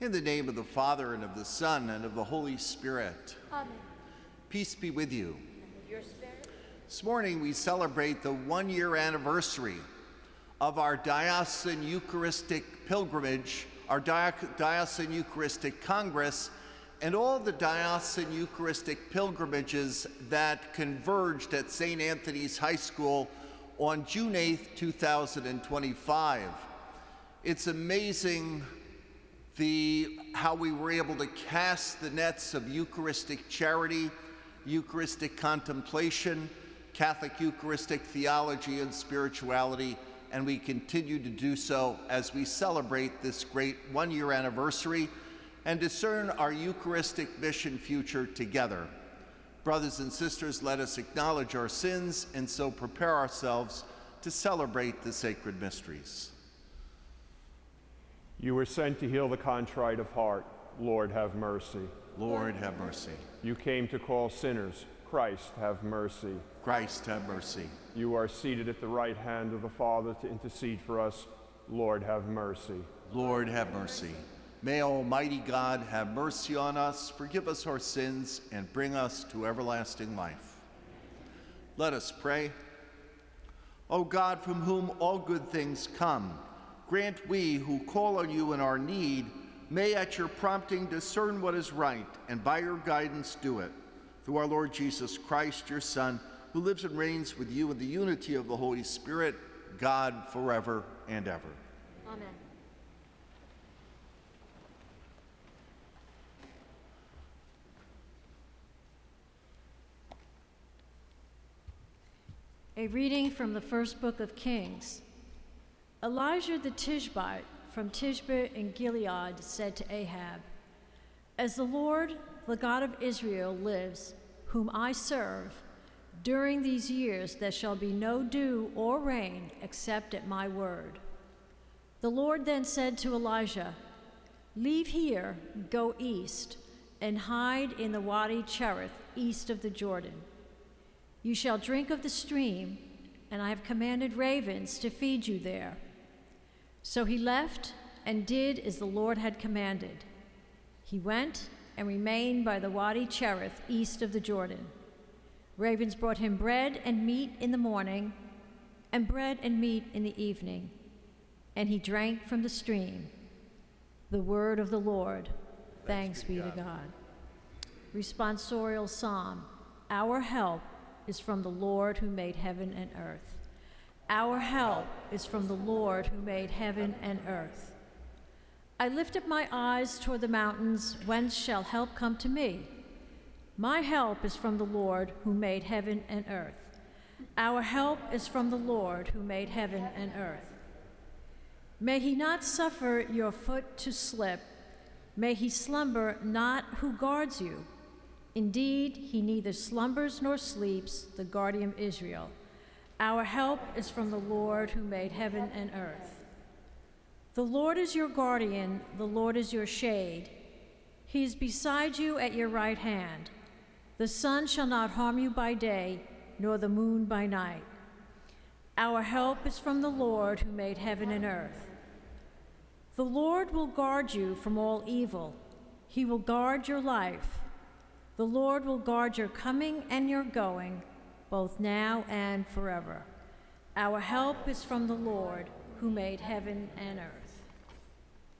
In the name of the Father, and of the Son, and of the Holy Spirit. Amen. Peace be with you. And with your spirit. This morning we celebrate the one-year anniversary of our Diocesan Eucharistic Pilgrimage, our Diocesan Eucharistic Congress, and all the Diocesan Eucharistic pilgrimages that converged at St. Anthony's High School on June 8th, 2025. It's amazing how we were able to cast the nets of Eucharistic charity, Eucharistic contemplation, Catholic Eucharistic theology and spirituality, and we continue to do so as we celebrate this great one-year anniversary and discern our Eucharistic mission future together. Brothers and sisters, let us acknowledge our sins and so prepare ourselves to celebrate the sacred mysteries. You were sent to heal the contrite of heart. Lord, have mercy. Lord, have mercy. You came to call sinners. Christ, have mercy. Christ, have mercy. You are seated at the right hand of the Father to intercede for us. Lord, have mercy. Lord, have mercy. May Almighty God have mercy on us, forgive us our sins, and bring us to everlasting life. Let us pray. O God, from whom all good things come, grant we who call on you in our need may at your prompting discern what is right, and by your guidance do it. Through our Lord Jesus Christ, your Son, who lives and reigns with you in the unity of the Holy Spirit, God, forever and ever. Amen. A reading from the first book of Kings. Elijah the Tishbite from Tishbe in Gilead said to Ahab, "As the Lord, the God of Israel, lives, whom I serve, during these years there shall be no dew or rain except at my word." The Lord then said to Elijah, "Leave here, go east, and hide in the Wadi Cherith east of the Jordan. You shall drink of the stream, and I have commanded ravens to feed you there." So he left and did as the Lord had commanded. He went and remained by the Wadi Cherith east of the Jordan. Ravens brought him bread and meat in the morning, and bread and meat in the evening, and he drank from the stream. The word of the Lord. Thanks be to God. Responsorial Psalm. Our help is from the Lord who made heaven and earth. Our help is from the Lord who made heaven and earth. I lift up my eyes toward the mountains. Whence shall help come to me? My help is from the Lord who made heaven and earth. Our help is from the Lord who made heaven and earth. May he not suffer your foot to slip. May he slumber not who guards you. Indeed, he neither slumbers nor sleeps, the guardian of Israel. Our help is from the Lord who made heaven and earth. The Lord is your guardian, the Lord is your shade. He is beside you at your right hand. The sun shall not harm you by day, nor the moon by night. Our help is from the Lord who made heaven and earth. The Lord will guard you from all evil. He will guard your life. The Lord will guard your coming and your going, both now and forever. Our help is from the Lord who made heaven and earth.